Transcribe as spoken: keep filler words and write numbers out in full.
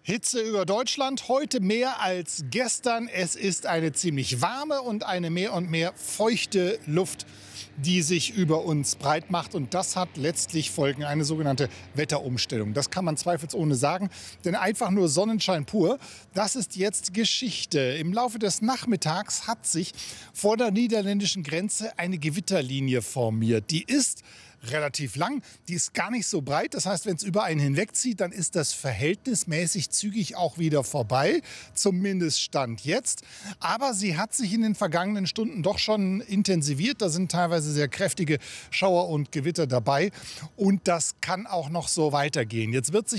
Hitze über Deutschland, heute mehr als gestern. Es ist eine ziemlich warme und eine mehr und mehr feuchte Luft, die sich über uns breit macht. Und das hat letztlich Folgen, eine sogenannte Wetterumstellung. Das kann man zweifelsohne sagen, denn einfach nur Sonnenschein pur, das ist jetzt Geschichte. Im Laufe des Nachmittags hat sich vor der niederländischen Grenze eine Gewitterlinie formiert. Die ist relativ lang, die ist gar nicht so breit. Das heißt, wenn es über einen hinwegzieht, dann ist das verhältnismäßig zügig auch wieder vorbei. Zumindest Stand jetzt. Aber sie hat sich in den vergangenen Stunden doch schon intensiviert. Da sind teilweise sehr kräftige Schauer und Gewitter dabei. Und das kann auch noch so weitergehen. Jetzt wird sich